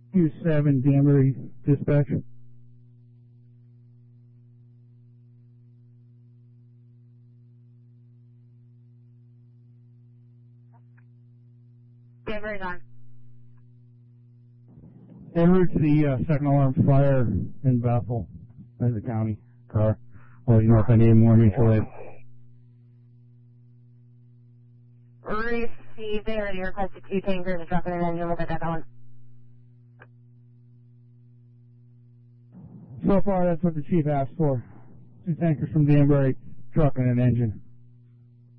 2-7 Danbury dispatch. Danbury's on. En route to the second alarm fire in Bethel, as a county car. Well, you know if I need more mutual aid. Received there. You requested 2 tankers, a truck, and an engine. We'll get that going. So far, that's what the chief asked for. 2 tankers from Danbury, truck, and an engine.